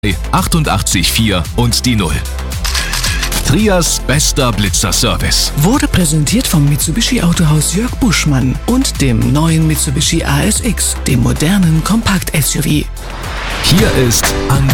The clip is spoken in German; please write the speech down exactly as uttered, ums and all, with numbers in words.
achtundachtzig vier und die Null. Trias bester Blitzer-Service. Wurde präsentiert vom Mitsubishi Autohaus Jörg Buschmann und dem neuen Mitsubishi A S X, dem modernen Kompakt-S U V. Hier ist An